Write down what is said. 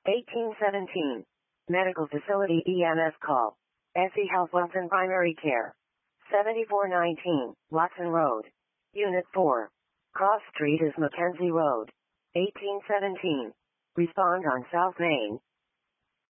1817. Medical Facility EMS call. SE Health Wilson Primary Care. 7419, Watson Road. Unit 4. Cross Street is Mackenzie Road. 1817. Respond on South Main.